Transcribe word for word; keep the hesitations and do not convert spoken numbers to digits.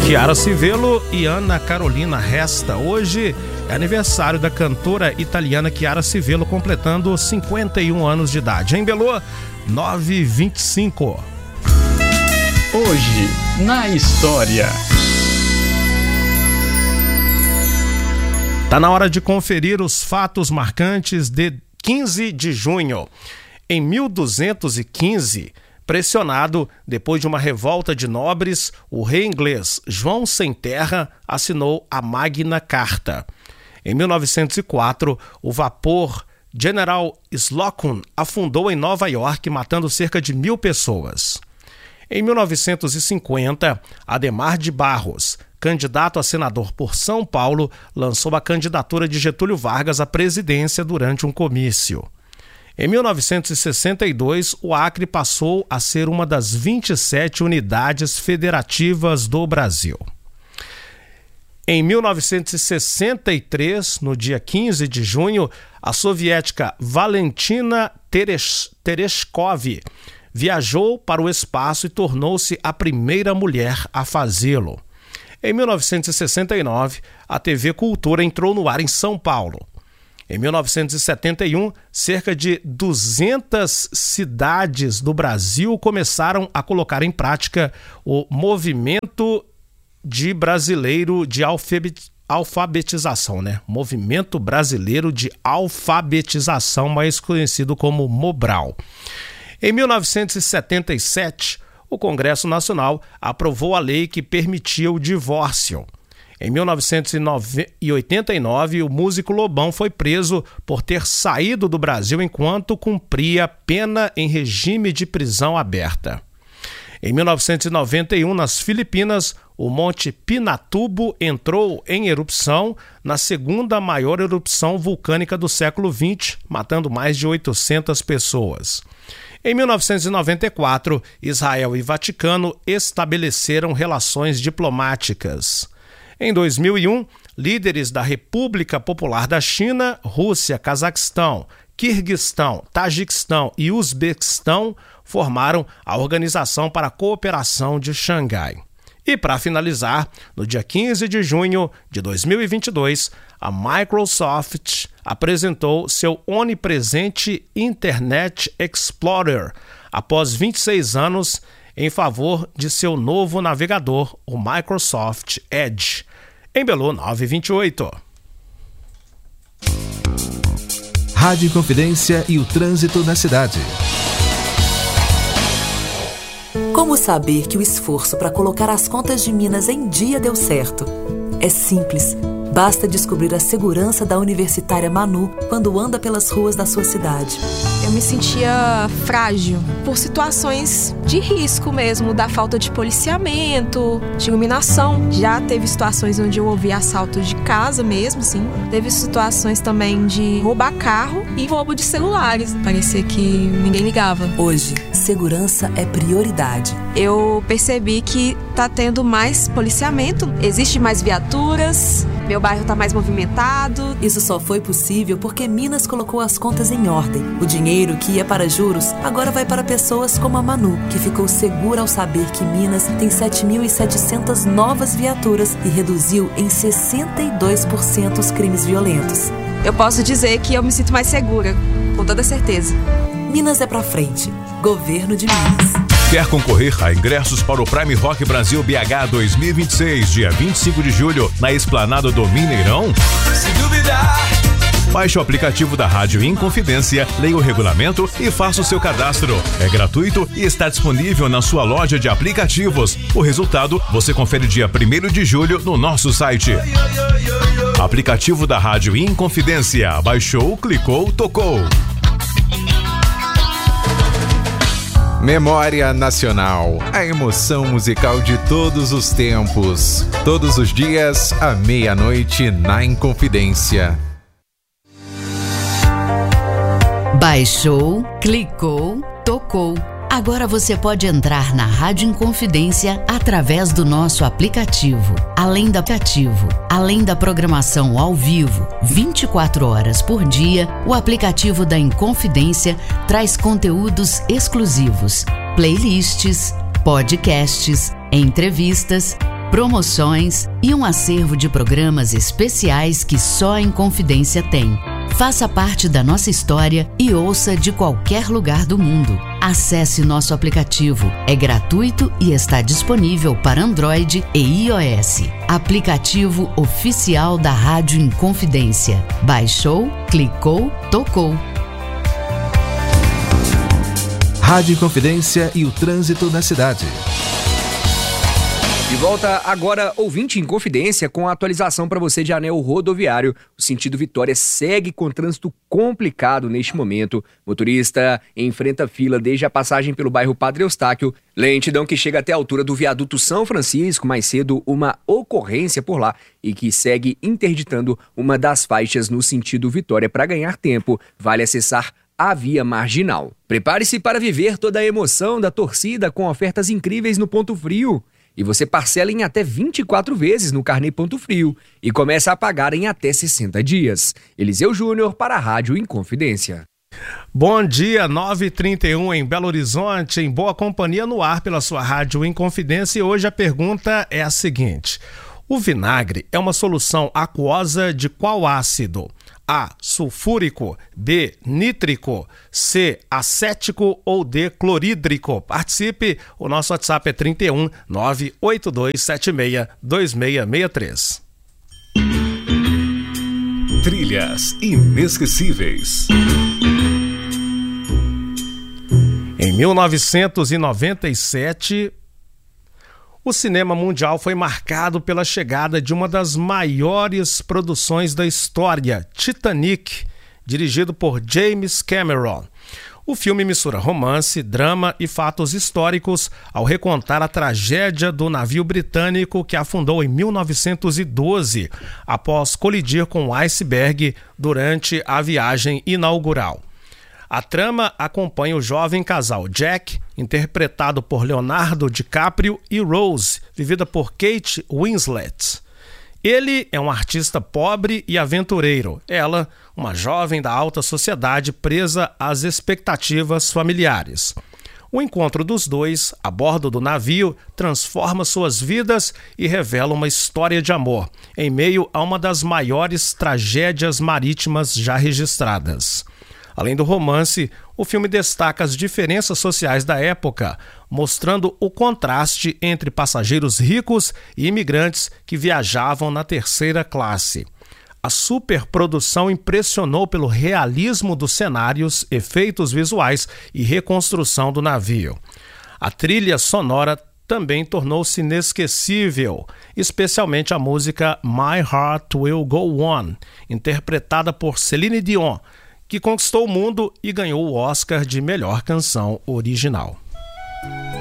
Chiara Civelo e Ana Carolina Resta. Hoje é aniversário da cantora italiana Chiara Civelo, completando cinquenta e um anos de idade. Em Belo, nove e vinte e cinco. Hoje, na história. Tá na hora de conferir os fatos marcantes de quinze de junho. Em mil duzentos e quinze, pressionado depois de uma revolta de nobres, o rei inglês João Sem Terra assinou a Magna Carta. Em mil novecentos e quatro, o vapor General Slocum afundou em Nova York, matando cerca de mil pessoas. Em mil novecentos e cinquenta, Adhemar de Barros, candidato a senador por São Paulo, lançou a candidatura de Getúlio Vargas à presidência durante um comício. Em mil novecentos e sessenta e dois, o Acre passou a ser uma das vinte e sete unidades federativas do Brasil. Em mil novecentos e sessenta e três, no dia quinze de junho, a soviética Valentina Teresh- Tereshkov viajou para o espaço e tornou-se a primeira mulher a fazê-lo. Em mil novecentos e sessenta e nove, a T V Cultura entrou no ar em São Paulo. Em mil novecentos e setenta e um, cerca de duzentas cidades do Brasil começaram a colocar em prática o movimento de brasileiro de alfabet... alfabetização, né? Movimento Brasileiro de Alfabetização, mais conhecido como Mobral. Em mil novecentos e setenta e sete, o Congresso Nacional aprovou a lei que permitia o divórcio. Em mil novecentos e oitenta e nove, o músico Lobão foi preso por ter saído do Brasil enquanto cumpria pena em regime de prisão aberta. Em mil novecentos e noventa e um, nas Filipinas, o Monte Pinatubo entrou em erupção na segunda maior erupção vulcânica do século vinte, matando mais de oitocentas pessoas. Em mil novecentos e noventa e quatro, Israel e Vaticano estabeleceram relações diplomáticas. Em dois mil e um, líderes da República Popular da China, Rússia, Cazaquistão, Quirguistão, Tajiquistão e Uzbequistão formaram a Organização para a Cooperação de Xangai. E para finalizar, no dia quinze de junho de dois mil e vinte e dois, a Microsoft apresentou seu onipresente Internet Explorer após vinte e seis anos em favor de seu novo navegador, o Microsoft Edge. Em Belo, nove e vinte e oito. Rádio Inconfidência e o trânsito na cidade. Como saber que o esforço para colocar as contas de Minas em dia deu certo? É simples. Basta descobrir a segurança da Universitária Manu quando anda pelas ruas da sua cidade. Eu me sentia frágil por situações de risco mesmo, da falta de policiamento, de iluminação. Já teve situações onde eu ouvi assalto de casa mesmo, sim. Teve situações também de roubar carro e roubo de celulares. Parecia que ninguém ligava. Hoje, segurança é prioridade. Eu percebi que tá tendo mais policiamento, existe mais viaturas, meu bairro tá mais movimentado. Isso só foi possível porque Minas colocou as contas em ordem. O dinheiro que ia para juros agora vai para pessoas como a Manu, que ficou segura ao saber que Minas tem sete mil e setecentas novas viaturas e reduziu em sessenta e dois por cento os crimes violentos. Eu posso dizer que eu me sinto mais segura, com toda certeza. Minas é pra frente. Governo de Minas. Quer concorrer a ingressos para o Prime Rock Brasil B H dois mil e vinte e seis, dia vinte e cinco de julho, na Esplanada do Mineirão? Se duvidar... Baixe o aplicativo da Rádio Inconfidência, leia o regulamento e faça o seu cadastro. É gratuito e está disponível na sua loja de aplicativos. O resultado você confere dia primeiro de julho no nosso site. Aplicativo da Rádio Inconfidência. Baixou, clicou, tocou. Memória Nacional, a emoção musical de todos os tempos. Todos os dias, à meia-noite, na Inconfidência. Baixou, clicou, tocou. Agora você pode entrar na Rádio Inconfidência através do nosso aplicativo. Além do aplicativo, além da programação ao vivo, vinte e quatro horas por dia, o aplicativo da Inconfidência traz conteúdos exclusivos, playlists, podcasts, entrevistas, promoções e um acervo de programas especiais que só a Inconfidência tem. Faça parte da nossa história e ouça de qualquer lugar do mundo. Acesse nosso aplicativo. É gratuito e está disponível para Android e iOS. Aplicativo oficial da Rádio Inconfidência. Baixou, clicou, tocou. Rádio Inconfidência e o trânsito na cidade. De volta agora, ouvinte Inconfidência, com a atualização para você de anel rodoviário. O sentido Vitória segue com trânsito complicado neste momento. Motorista enfrenta fila desde a passagem pelo bairro Padre Eustáquio. Lentidão que chega até a altura do viaduto São Francisco. Mais cedo, uma ocorrência por lá e que segue interditando uma das faixas no sentido Vitória. Para ganhar tempo, vale acessar a via marginal. Prepare-se para viver toda a emoção da torcida com ofertas incríveis no Ponto Frio. E você parcela em até vinte e quatro vezes no Carnê Ponto Frio e começa a pagar em até sessenta dias. Eliseu Júnior para a Rádio Inconfidência. Bom dia, nove e trinta e um em Belo Horizonte, em boa companhia no ar pela sua Rádio Inconfidência. E hoje a pergunta é a seguinte: o vinagre é uma solução aquosa de qual ácido? A, sulfúrico, B, nítrico, C, acético ou D, clorídrico? Participe, o nosso WhatsApp é trinta e um, nove oito dois sete seis, dois seis seis três. Trilhas inesquecíveis. Em mil novecentos e noventa e sete, o cinema mundial foi marcado pela chegada de uma das maiores produções da história, Titanic, dirigido por James Cameron. O filme mistura romance, drama e fatos históricos ao recontar a tragédia do navio britânico que afundou em mil novecentos e doze, após colidir com um iceberg durante a viagem inaugural. A trama acompanha o jovem casal Jack, interpretado por Leonardo DiCaprio, e Rose, vivida por Kate Winslet. Ele é um artista pobre e aventureiro. Ela, uma jovem da alta sociedade presa às expectativas familiares. O encontro dos dois, a bordo do navio, transforma suas vidas e revela uma história de amor, em meio a uma das maiores tragédias marítimas já registradas. Além do romance, o filme destaca as diferenças sociais da época, mostrando o contraste entre passageiros ricos e imigrantes que viajavam na terceira classe. A superprodução impressionou pelo realismo dos cenários, efeitos visuais e reconstrução do navio. A trilha sonora também tornou-se inesquecível, especialmente a música My Heart Will Go On, interpretada por Celine Dion, que conquistou o mundo e ganhou o Oscar de melhor canção original.